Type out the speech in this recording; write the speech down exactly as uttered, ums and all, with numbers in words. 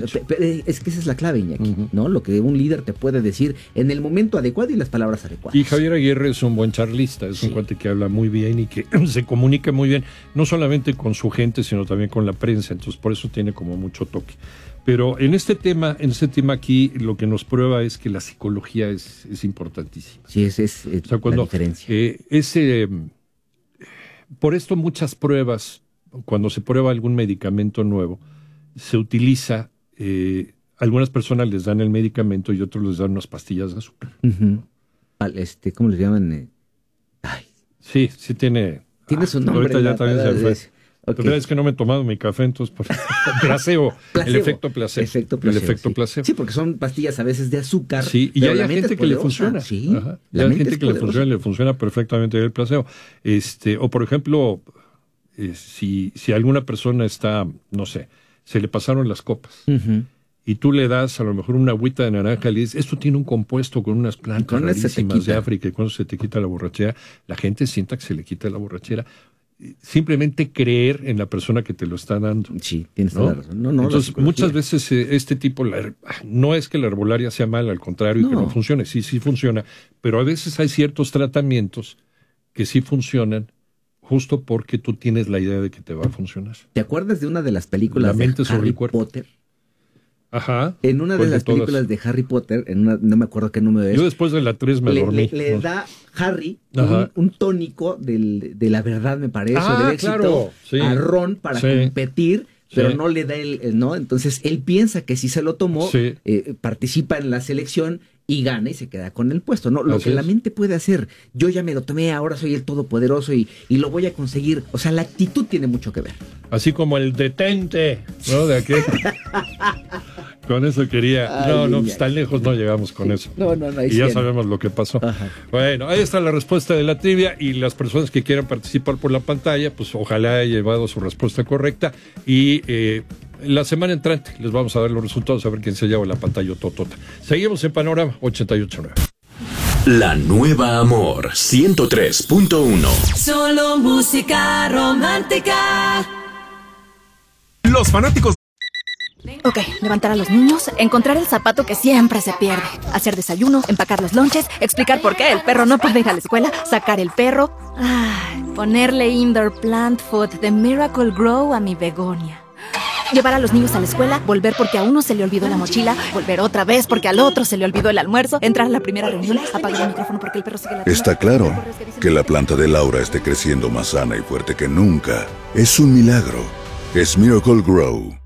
hecho. Es que esa es la clave, Iñaki, uh-huh. ¿no? Lo que un líder te puede decir en el momento adecuado y las palabras adecuadas. Y Javier Aguirre es un buen charlista, es sí. un cuate que habla muy bien y que se comunica muy bien, no solamente con su gente, sino también con la prensa, entonces por eso tiene como mucho toque. Pero en este tema, en este tema aquí, lo que nos prueba es que la psicología es, es importantísima. Sí, esa es, es o sea, cuando, la diferencia. Eh, ese, por esto muchas pruebas, cuando se prueba algún medicamento nuevo, se utiliza, eh, algunas personas les dan el medicamento y otros les dan unas pastillas de azúcar. Uh-huh. Este, ¿cómo les llaman? Ay. Sí, sí tiene... Tiene su nombre. Ahorita ya también se fue. Okay. La verdad es que no me he tomado mi café, entonces por placebo, placebo. El efecto placebo. Efecto placebo el efecto sí. placebo. Sí, porque son pastillas a veces de azúcar. Sí, y hay gente que le funciona. Sí, Ajá. Hay gente que le funciona, le funciona perfectamente el placebo. Este, o por ejemplo, eh, si, si alguna persona está, no sé, se le pasaron las copas. Uh-huh. Y tú le das a lo mejor una agüita de naranja y le dices, esto tiene un compuesto con unas plantas con rarísimas de África y cuando se te quita la borrachera, la gente sienta que se le quita la borrachera. Simplemente creer en la persona que te lo está dando. Sí, tienes ¿no? toda la razón. No, no, Entonces, muchas veces eh, este tipo, la, no es que la herbolaria sea mala, al contrario, no. y que no funcione, sí, sí funciona, pero a veces hay ciertos tratamientos que sí funcionan justo porque tú tienes la idea de que te va a funcionar. ¿Te acuerdas de una de las películas la mente de sobre Harry el cuerpo? Potter? Ajá. En una de las de películas de Harry Potter, en una, no me acuerdo qué número es. Yo después de la tres me le, dormí. Le, le da Harry un, un tónico del, de la verdad, me parece, ah, del éxito claro. sí. a Ron para sí. competir, pero sí. no le da el, el, ¿no? Entonces él piensa que si se lo tomó, sí. eh, participa en la selección y gana y se queda con el puesto, ¿no? Lo Así que es. La mente puede hacer, yo ya me lo tomé, ahora soy el todopoderoso y, y lo voy a conseguir. O sea, la actitud tiene mucho que ver. Así como el detente, ¿no? De aquel. Con eso quería... Ay, no, no, pues tan lejos no llegamos con eso. No, no, no. Y ya sabemos lo que pasó. Ajá. Bueno, ahí está la respuesta de la trivia y las personas que quieran participar por la pantalla, pues ojalá haya llevado su respuesta correcta y... Eh, la semana entrante les vamos a dar los resultados, a ver quién se lleva la pantalla totota. Seguimos en Panorama ochenta y ocho punto nueve. La Nueva Amor ciento tres punto uno. Solo música romántica. Los fanáticos. Ok, levantar a los niños, encontrar el zapato que siempre se pierde, hacer desayuno, empacar los lonches, explicar por qué el perro no puede ir a la escuela, sacar el perro, ay, ponerle indoor plant food de Miracle Grow a mi begonia. Llevar a los niños a la escuela, volver porque a uno se le olvidó la mochila, volver otra vez porque al otro se le olvidó el almuerzo, entrar a la primera reunión, apagar el micrófono porque el perro sigue la... Está claro que la planta de Laura esté creciendo más sana y fuerte que nunca. Es un milagro. Es Miracle Grow.